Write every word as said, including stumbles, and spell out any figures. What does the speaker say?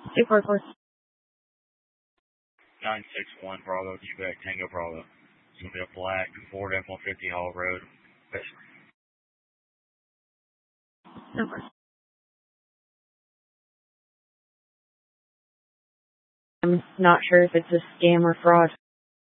two four four. nine six one Bravo, Quebec, Tango Bravo. It's going to be a black Ford F one fifty Hall Road. Number. I'm not sure if it's a scam or fraud.